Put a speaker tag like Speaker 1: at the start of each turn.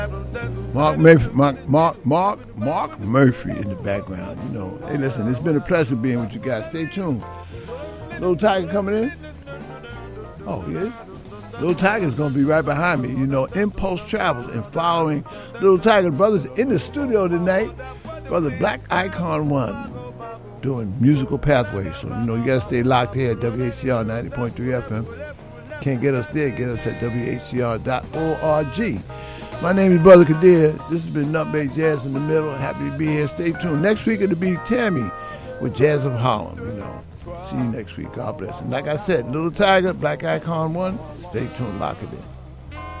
Speaker 1: Mark Murphy in the background. You know, hey, listen, it's been a pleasure being with you guys. Stay tuned. Little Tiger coming in. Oh, he is. Little Tiger's gonna be right behind me. You know, Impulse Travels and following Little Tiger brothers in the studio tonight. Brother Black Icon 1 doing Musical Pathways. So you know, you gotta stay locked here at WHCR 90.3 FM. Can't get us there, get us at WHCR.org. My name is Brother Kadir. This has been Nutmeg Jazz in the Middle. Happy to be here. Stay tuned. Next week it'll be Tammy with Jazz of Harlem. You know, see you next week. God bless. And like I said, Little Tiger, Black Icon 1. Stay tuned. Lock it in.